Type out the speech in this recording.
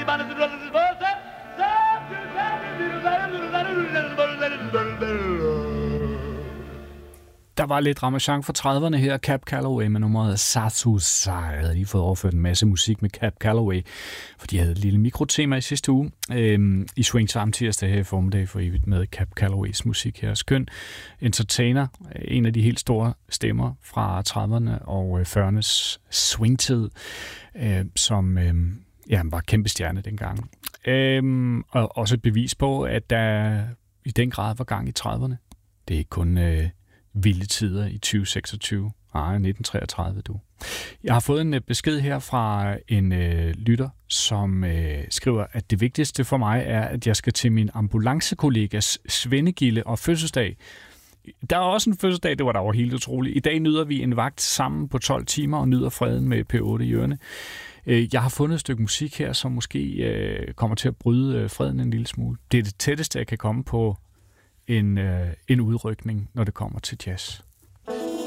Der var lidt Ramachan fra 30'erne her, Cab Calloway med nummeret Satsuzai. Jeg havde lige fået overført en masse musik med Cab Calloway, for de havde et lille mikrotema i sidste uge. I Swing Time tirsdag her i formiddag for evigt med Cab Calloways musik her. Skøn entertainer, en af de helt store stemmer fra 30'erne og 40'ernes swingtid, som var kæmpe stjerne dengang. Og også et bevis på, at der i den grad var gang i 30'erne. Det er ikke kun vilde tider i 2026. 1933, du. Jeg har fået en besked her fra en lytter, som skriver, at det vigtigste for mig er, at jeg skal til min ambulancekollegas svendegilde og fødselsdag. Der er også en fødselsdag, det var da over helt utroligt. I dag nyder vi en vagt sammen på 12 timer og nyder freden med P8 i ørene. Jeg har fundet et stykke musik her, som måske kommer til at bryde freden en lille smule. Det er det tætteste, jeg kan komme på en udrykning, når det kommer til jazz.